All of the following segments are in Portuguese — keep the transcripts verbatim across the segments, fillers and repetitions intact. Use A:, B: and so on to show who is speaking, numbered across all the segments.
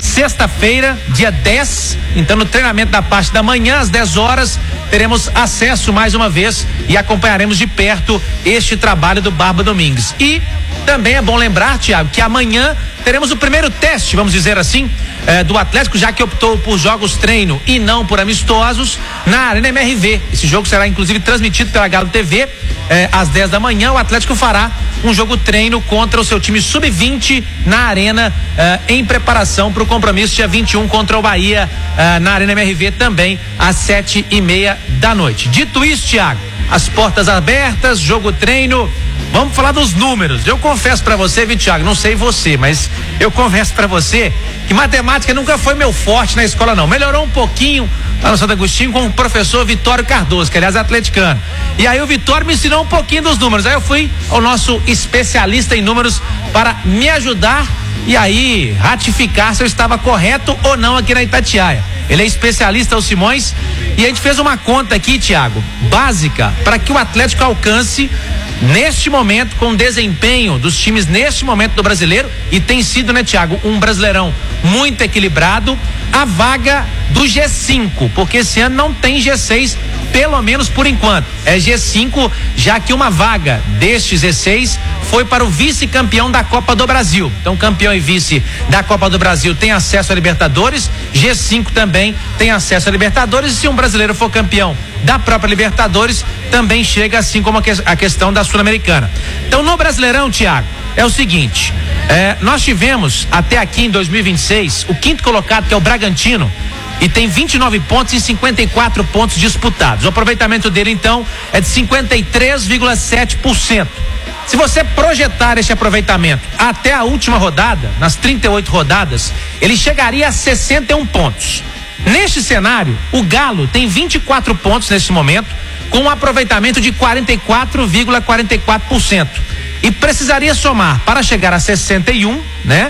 A: sexta-feira, dia dez, então no treinamento da parte da manhã, às dez horas, teremos acesso mais uma vez e acompanharemos de perto este trabalho do Barba Domingues. E também é bom lembrar, Thiago, que amanhã teremos o primeiro teste, vamos dizer assim, eh, do Atlético, já que optou por jogos treino e não por amistosos, na Arena M R V. Esse jogo será inclusive transmitido pela Galo T V, eh, às dez da manhã. O Atlético fará um jogo treino contra o seu time sub vinte na Arena, eh, em preparação para o compromisso dia vinte e um contra o Bahia, eh, na Arena M R V também às sete e meia da noite. Dito isso, Thiago, as portas abertas, jogo treino. Vamos falar dos números. Eu confesso pra você, viu, Thiago, não sei você, mas eu confesso pra você que matemática nunca foi meu forte na escola, não. Melhorou um pouquinho lá no Santo Agostinho com o professor Vitório Cardoso, que aliás é atleticano. E aí o Vitório me ensinou um pouquinho dos números. Aí eu fui ao nosso especialista em números para me ajudar e aí ratificar se eu estava correto ou não aqui na Itatiaia. Ele é especialista, o Simões, e a gente fez uma conta aqui, Thiago, básica, para que o Atlético alcance neste momento, com o desempenho dos times neste momento do brasileiro, e tem sido, né, Thiago, um brasileirão muito equilibrado, a vaga do G cinco, porque esse ano não tem G seis, pelo menos por enquanto, é G cinco, já que uma vaga deste G seis foi para o vice-campeão da Copa do Brasil. Então, campeão e vice da Copa do Brasil tem acesso a Libertadores, G cinco também tem acesso a Libertadores, e se um brasileiro for campeão da própria Libertadores, também chega, assim como a, que, a questão da Sul-Americana. Então, no Brasileirão, Thiago, é o seguinte, é, nós tivemos até aqui em dois mil e vinte e seis o quinto colocado, que é o Bragantino, e tem vinte e nove pontos em cinquenta e quatro pontos disputados. O aproveitamento dele, então, é de cinquenta e três vírgula sete por cento. Se você projetar este aproveitamento até a última rodada, nas trinta e oito rodadas, ele chegaria a sessenta e um pontos. Neste cenário, o Galo tem vinte e quatro pontos neste momento, com um aproveitamento de quarenta e quatro vírgula quarenta e quatro por cento. E precisaria somar para chegar a sessenta e um, né?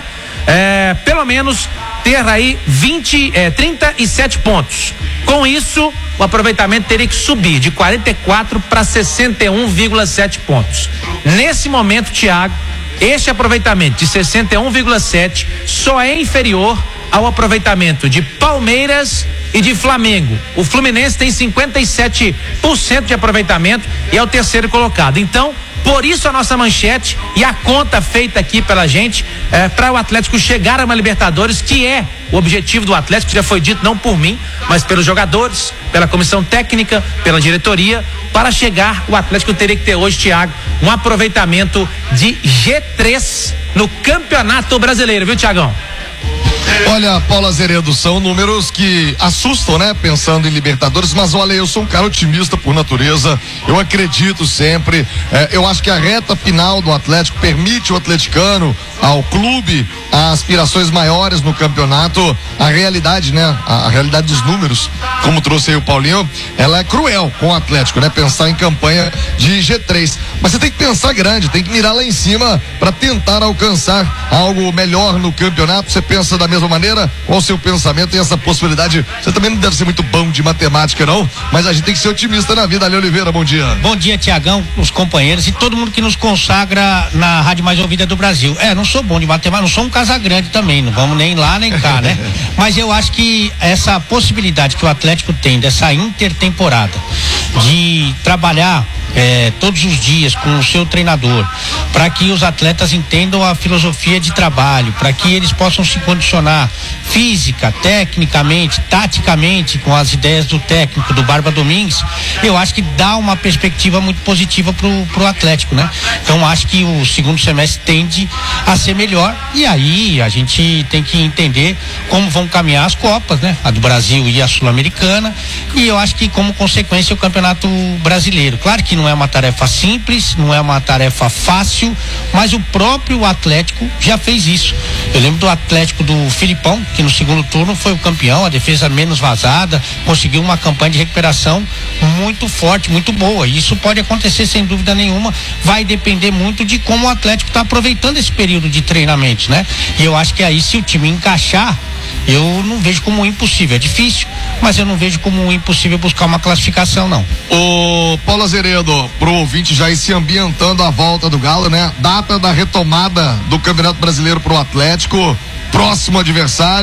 A: É, pelo menos ter aí vinte, é, trinta e sete pontos. Com isso, o aproveitamento teria que subir de quarenta e quatro para sessenta e um vírgula sete pontos. Nesse momento, Thiago, este aproveitamento de sessenta e um vírgula sete só é inferior ao aproveitamento de Palmeiras e de Flamengo. O Fluminense tem cinquenta e sete por cento de aproveitamento e é o terceiro colocado. Então, por isso a nossa manchete e a conta feita aqui pela gente é, para o Atlético chegar a uma Libertadores, que é o objetivo do Atlético, que já foi dito não por mim, mas pelos jogadores, pela comissão técnica, pela diretoria. Para chegar, o Atlético teria que ter hoje, Thiago, um aproveitamento de G três no Campeonato Brasileiro, viu, Thiagão?
B: Olha, Paulo Azeredo, são números que assustam, né? Pensando em Libertadores, mas olha, eu sou um cara otimista por natureza, eu acredito sempre, é, eu acho que a reta final do Atlético permite o atleticano, ao clube, aspirações maiores no campeonato. A realidade, né? A, a realidade dos números, como trouxe aí o Paulinho, ela é cruel com o Atlético, né? Pensar em campanha de G três, mas você tem que pensar grande, tem que mirar lá em cima para tentar alcançar algo melhor no campeonato. Você pensa da mesma maneira? Qual o seu pensamento? Tem essa possibilidade? Você também não deve ser muito bom de matemática, não, mas a gente tem que ser otimista na vida. Ale Oliveira, bom dia.
C: Bom dia, Tiagão, os companheiros e todo mundo que nos consagra na rádio mais ouvida do Brasil. É, não sou bom de matemática, não sou um Casagrande também, não vamos nem lá nem cá, né? Mas eu acho que essa possibilidade que o Atlético tem dessa intertemporada de trabalhar É, todos os dias com o seu treinador, para que os atletas entendam a filosofia de trabalho, para que eles possam se condicionar física, tecnicamente, taticamente, com as ideias do técnico, do Barba Domingues, eu acho que dá uma perspectiva muito positiva pro, pro Atlético, né? Então acho que o segundo semestre tende a ser melhor, e aí a gente tem que entender como vão caminhar as Copas, né? A do Brasil e a Sul-Americana, e eu acho que como consequência o Campeonato Brasileiro. Claro que não Não é uma tarefa simples, não é uma tarefa fácil, mas o próprio Atlético já fez isso. Eu lembro do Atlético do Filipão, que no segundo turno foi o campeão, a defesa menos vazada, conseguiu uma campanha de recuperação muito forte, muito boa. E isso pode acontecer sem dúvida nenhuma, vai depender muito de como o Atlético está aproveitando esse período de treinamento, né? E eu acho que aí, se o time encaixar, eu não vejo como impossível, é difícil, mas eu não vejo como impossível buscar uma classificação, não.
B: O Paulo Azeredo, pro ouvinte já ir se ambientando à volta do Galo, né? Data da retomada do Campeonato Brasileiro pro Atlético, próximo adversário.